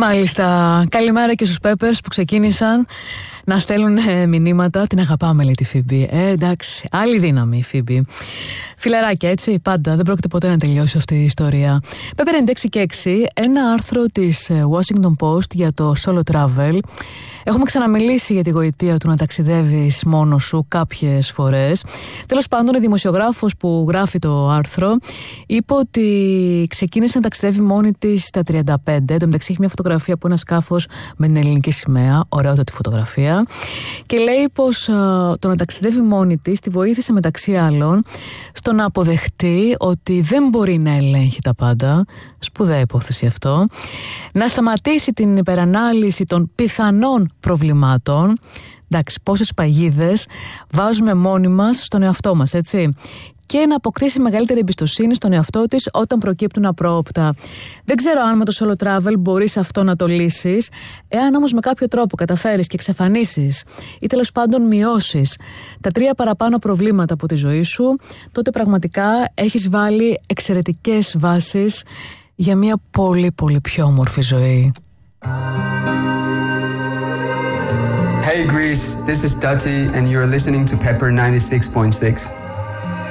Μάλιστα. Καλημέρα και στους Peppers που ξεκίνησαν να στέλνουν μηνύματα. Την αγαπάμε, λέει τη Φίμπη. Εντάξει, άλλη δύναμη η Φίμπη. Φιλαράκια, έτσι, πάντα. Δεν πρόκειται ποτέ να τελειώσει αυτή η ιστορία. Pepper 96 και 6, ένα άρθρο της Washington Post για το solo travel. Έχουμε ξαναμιλήσει για τη γοητεία του να ταξιδεύεις μόνος σου κάποιες φορές. Τέλος πάντων, η δημοσιογράφος που γράφει το άρθρο είπε ότι ξεκίνησε να ταξιδεύει μόνη της στα 35. Εν τω μεταξύ, έχει μια φωτογραφία από ένα σκάφος με την ελληνική σημαία. Ωραιότατη φωτογραφία. Και λέει πως το να ταξιδεύει μόνη της τη βοήθησε μεταξύ άλλων στο να αποδεχτεί ότι δεν μπορεί να ελέγχει τα πάντα. Σπουδαία υπόθεση αυτό. Να σταματήσει την υπερανάλυση των πιθανών προβλημάτων. Εντάξει, πόσες παγίδες βάζουμε μόνοι μας στον εαυτό μας, έτσι. Και να αποκτήσει μεγαλύτερη εμπιστοσύνη στον εαυτό της όταν προκύπτουν απρόοπτα. Δεν ξέρω αν με το solo travel μπορείς αυτό να το λύσεις. Εάν όμως με κάποιο τρόπο καταφέρεις και εξαφανίσεις ή τέλος πάντων μειώσεις τα 3 παραπάνω προβλήματα από τη ζωή σου, τότε πραγματικά έχεις βάλει εξαιρετικές βάσεις για μια πολύ πολύ πιο όμορφη ζωή. Hey Greece, this is Dati and you're listening to Pepper 96.6.